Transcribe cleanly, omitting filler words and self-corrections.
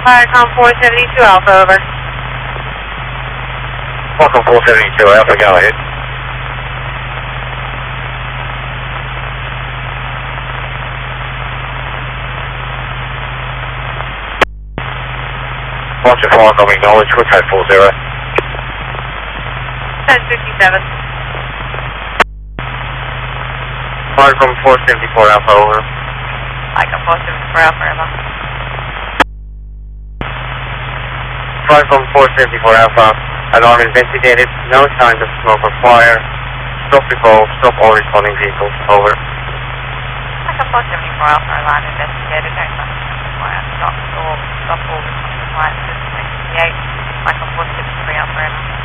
Viacom 472 Alpha, over. Welcome 472 Alpha, go ahead. Roger, Viacom, acknowledge, quick code 40. 1057. Viacom 474 Alpha, over. Viacom 474 Alpha, over. Viacom 474 Alpha, alarm investigated, no signs of smoke or fire. Stop the call, stop all responding vehicles, over. Viacom 474 Alpha, alarm investigated, no signs of fire. Stop all responding flights, 68. Viacom 473 Alpha, over.